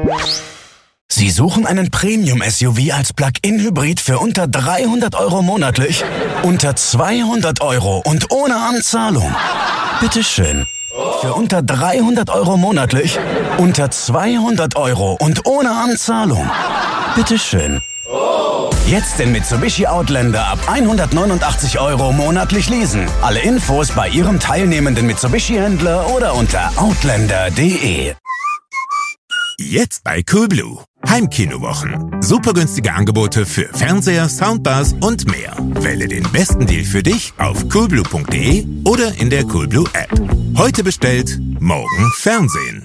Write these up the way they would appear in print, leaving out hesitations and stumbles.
Sie suchen einen Premium-SUV als Plug-in-Hybrid für unter 300 € monatlich? Unter 200 € und ohne Anzahlung? Bitteschön. Für unter 300 € monatlich? Unter 200 € und ohne Anzahlung? Bitteschön. Jetzt den Mitsubishi Outlander ab 189 € monatlich leasen. Alle Infos bei Ihrem teilnehmenden Mitsubishi-Händler oder unter outlander.de. Jetzt bei Coolblue. Heimkinowochen. Super günstige Angebote für Fernseher, Soundbars und mehr. Wähle den besten Deal für dich auf coolblue.de oder in der Coolblue App. Heute bestellt, morgen Fernsehen.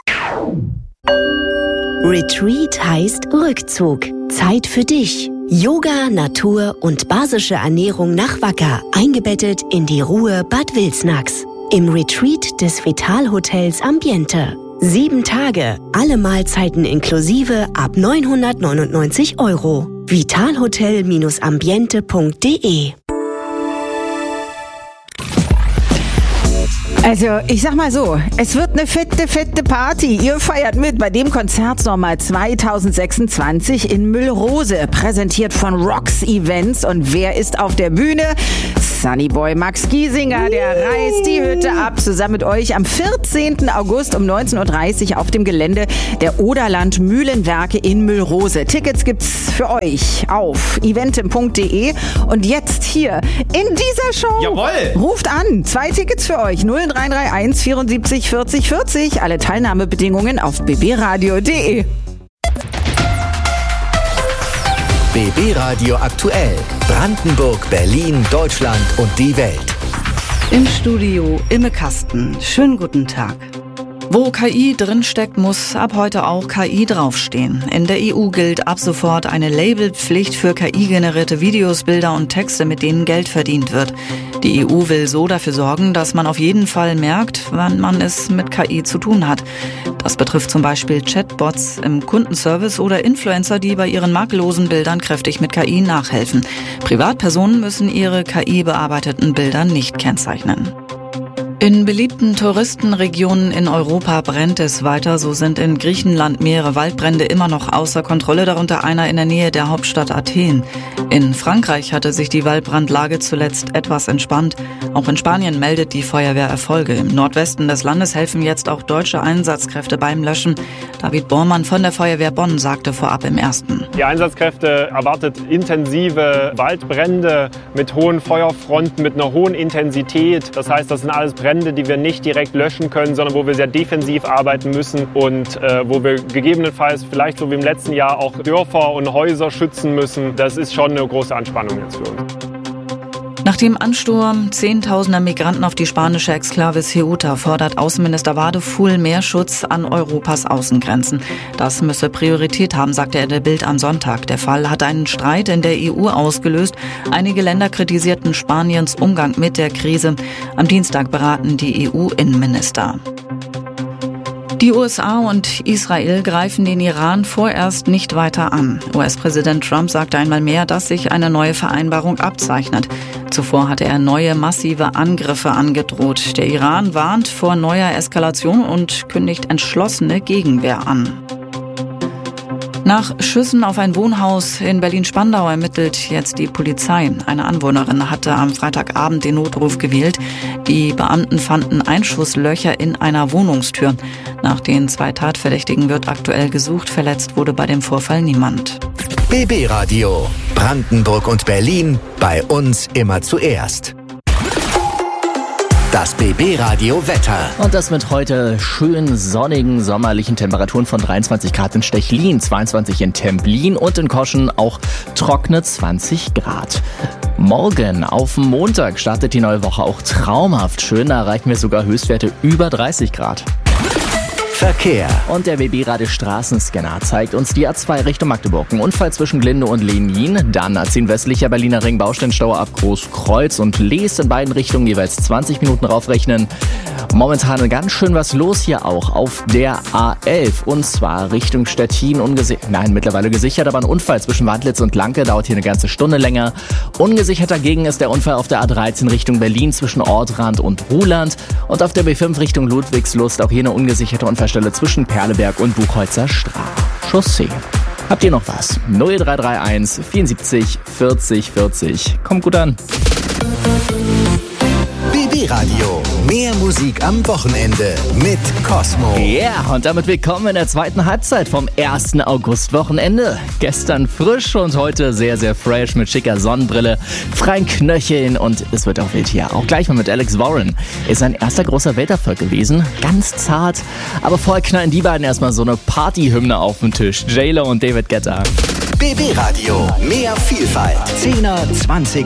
Retreat heißt Rückzug. Zeit für dich. Yoga, Natur und basische Ernährung nach Wacker. Eingebettet in die Ruhe Bad Wilsnax. Im Retreat des Vital-Hotels Ambiente. 7 Tage, alle Mahlzeiten inklusive ab 999 €. vitalhotel-ambiente.de. Also, ich sag mal so, es wird eine fette Party. Ihr feiert mit bei dem Konzertsommer 2026 in Müllrose, präsentiert von Rox Events. Und wer ist auf der Bühne? Sunnyboy Max Giesinger, der reißt die Hütte ab, zusammen mit euch am 14. August um 19:30 Uhr auf dem Gelände der Oderland Mühlenwerke in Müllrose. Tickets gibt's für euch auf eventim.de. Und jetzt hier in dieser Show. Jawohl! Ruft an, 2 Tickets für euch, 0331 74 40 40. Alle Teilnahmebedingungen auf bbradio.de. BB Radio aktuell. Brandenburg, Berlin, Deutschland und die Welt. Im Studio Imme Kasten. Schönen guten Tag. Wo KI drinsteckt, muss ab heute auch KI draufstehen. In der EU gilt ab sofort eine Labelpflicht für KI-generierte Videos, Bilder und Texte, mit denen Geld verdient wird. Die EU will so dafür sorgen, dass man auf jeden Fall merkt, wann man es mit KI zu tun hat. Das betrifft zum Beispiel Chatbots im Kundenservice oder Influencer, die bei ihren makellosen Bildern kräftig mit KI nachhelfen. Privatpersonen müssen ihre KI-bearbeiteten Bilder nicht kennzeichnen. In beliebten Touristenregionen in Europa brennt es weiter. So sind in Griechenland mehrere Waldbrände immer noch außer Kontrolle, darunter einer in der Nähe der Hauptstadt Athen. In Frankreich hatte sich die Waldbrandlage zuletzt etwas entspannt. Auch in Spanien meldet die Feuerwehr Erfolge. Im Nordwesten des Landes helfen jetzt auch deutsche Einsatzkräfte beim Löschen. David Bormann von der Feuerwehr Bonn sagte vorab im Ersten: Die Einsatzkräfte erwartet intensive Waldbrände mit hohen Feuerfronten, mit einer hohen Intensität. Das heißt, das sind alles Brände, die wir nicht direkt löschen können, sondern wo wir sehr defensiv arbeiten müssen und wo wir gegebenenfalls vielleicht so wie im letzten Jahr auch Dörfer und Häuser schützen müssen. Das ist schon eine große Anspannung jetzt für uns. Nach dem Ansturm Zehntausender Migranten auf die spanische Exklave Ceuta fordert Außenminister Wadefuhl mehr Schutz an Europas Außengrenzen. Das müsse Priorität haben, sagte er der Bild am Sonntag. Der Fall hat einen Streit in der EU ausgelöst. Einige Länder kritisierten Spaniens Umgang mit der Krise. Am Dienstag beraten die EU-Innenminister. Die USA und Israel greifen den Iran vorerst nicht weiter an. US-Präsident Trump sagte einmal mehr, dass sich eine neue Vereinbarung abzeichnet. Zuvor hatte er neue massive Angriffe angedroht. Der Iran warnt vor neuer Eskalation und kündigt entschlossene Gegenwehr an. Nach Schüssen auf ein Wohnhaus in Berlin-Spandau ermittelt jetzt die Polizei. Eine Anwohnerin hatte am Freitagabend den Notruf gewählt. Die Beamten fanden Einschusslöcher in einer Wohnungstür. Nach den 2 Tatverdächtigen wird aktuell gesucht. Verletzt wurde bei dem Vorfall niemand. BB Radio. Brandenburg und Berlin. Bei uns immer zuerst. Das BB Radio Wetter. Und das mit heute schön sonnigen, sommerlichen Temperaturen von 23 Grad in Stechlin, 22 in Templin und in Koschen auch trockene 20 Grad. Morgen auf Montag startet die neue Woche auch traumhaft schön. Da erreichen wir sogar Höchstwerte über 30 Grad. Verkehr. Und der BB Radio Straßenscanner zeigt uns die A2 Richtung Magdeburg. Ein Unfall zwischen Glinde und Lenin. Dann A10 westlicher Berliner Ring Baustellenstau ab Großkreuz und Lees in beiden Richtungen jeweils 20 Minuten raufrechnen. Momentan ganz schön was los hier auch auf der A11. Und zwar Richtung Stettin. Mittlerweile gesichert, aber ein Unfall zwischen Wandlitz und Lanke dauert hier eine ganze Stunde länger. Ungesichert dagegen ist der Unfall auf der A13 Richtung Berlin zwischen Ortrand und Ruhland. Und auf der B5 Richtung Ludwigslust auch hier eine ungesicherte Unfall Unfallstelle zwischen Perleberg und Buchholzer Chaussee. Habt ihr noch was? 0331 74 40 40. Kommt gut an. BB Radio. Mehr Musik am Wochenende mit Cosmo. Ja, und damit willkommen in der zweiten Halbzeit vom 1. August-Wochenende. Gestern frisch und heute sehr, sehr fresh mit schicker Sonnenbrille, freien Knöcheln und es wird auch wild hier. Auch gleich mal mit Alex Warren. Ist sein erster großer Welterfolg gewesen. Ganz zart. Aber vorher knallen die beiden erstmal so eine Partyhymne auf den Tisch. J-Lo und David Guetta. BB Radio. Mehr Vielfalt. 10er, 20er.